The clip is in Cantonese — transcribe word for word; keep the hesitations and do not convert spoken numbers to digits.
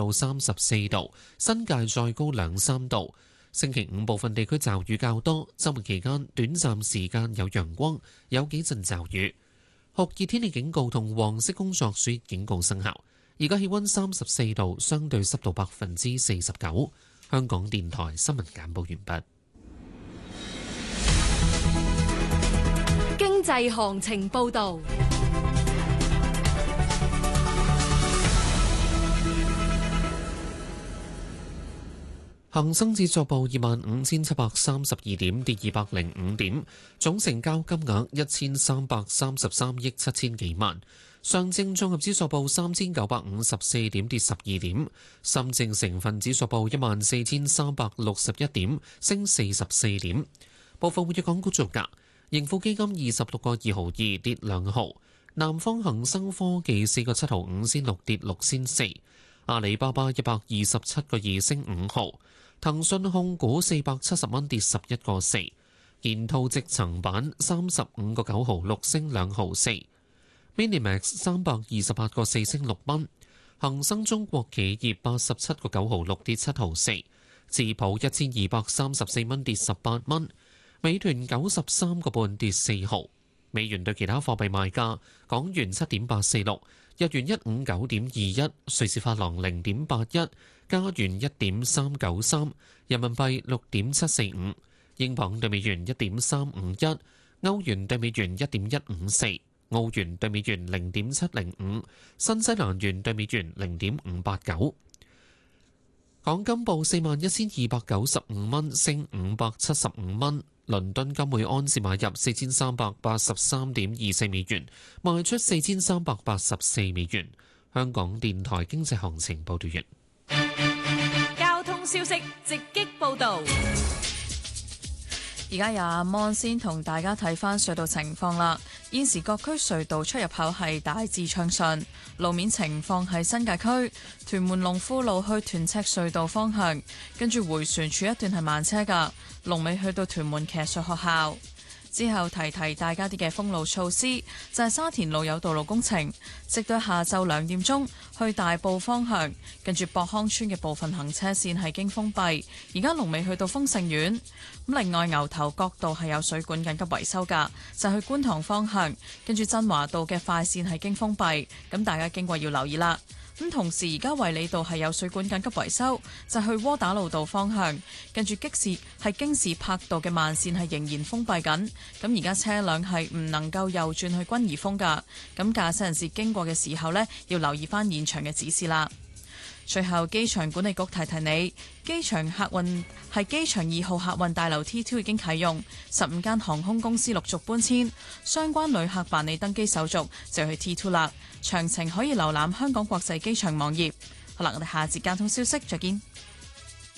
到三十四度，新界再高兩三度。星期五部分地區驟雨較多，週末期間短暫時間有陽光，有幾陣驟雨。酷熱天氣警告同黃色工作暑熱警告生效。而家氣溫三十四度，相對濕度百分之四十九。香港電台新聞簡報完畢。 經濟行情報導。 恒生指數報二萬五千七百三十二點，跌二百零五點，總成交金額一千三百三十三億七千幾萬。上證綜合指數報三千九百五十四點，跌十二點。深證成分指數報一萬四千三百六十一點，升四十四點。部分活躍港股造價，盈富基金二十六個二毫二，跌兩毫。南方恒生科技四個七毫五仙六，跌六仙四。阿里巴巴一百二十七個二，升五毫。騰訊控股四百七十蚊，跌十一個四。建滔積層板三十五個九毫六，升兩毫四。Minimax 三百二十八個四，升六蚊。恒生中國企業八十七個九毫六，跌七毫四。智普一千二百三十四蚊，跌十八蚊。美團九十三個半，跌四毫。美元對其他貨幣賣價：港元七點八四六，日元一五九點二一，瑞士法郎零點八一，加元一點三九三，人民幣六點七四五，英鎊對美元一點三五一，歐元對美元一點一五四，澳元對美元零點七零五，新西蘭元對美元零點五八九。港金報四萬一千二百九十五蚊，升五百七十五蚊。倫敦金每安士買入四千三百八十三點二四美元，賣出四千三百八十四美元。香港電台經濟行情報道完。 交通消息直擊報導。 而家由阿 Mon 先同大家睇翻隧道情況啦。現時各區隧道出入口係大致暢順，路面情況係新界區屯門龍富路去屯赤隧道方向，跟住迴旋處一段係慢車㗎，龍尾去到屯門騎術學校。之後提提大家啲嘅封路措施，就係沙田路有道路工程，直到下晝兩點鐘去大埔方向，跟住博康村嘅部分行車線係經封閉，而家龍尾去到豐盛苑。咁另外牛頭角道係有水管緊急維修㗎，就去觀塘方向，跟住真華道嘅快線係經封閉，咁大家經過要留意啦。咁同時而家衛理道係有水管緊急維修，就去窩打老道方向，跟住激士係京士柏道嘅慢線係仍然封閉緊。咁而家車輛係唔能夠右轉去君怡峰㗎。咁駕駛人士經過嘅時候呢，要留意翻現場嘅指示啦。最後，機場管理局提提你，機場客運係機場二號客運大樓 T 二 已經啟用，十五間航空公司陸續搬遷，相關旅客辦理登機手續就去 T 二 啦。詳情可以瀏覽香港國際機場網頁。好啦，我哋下節交通消息再見。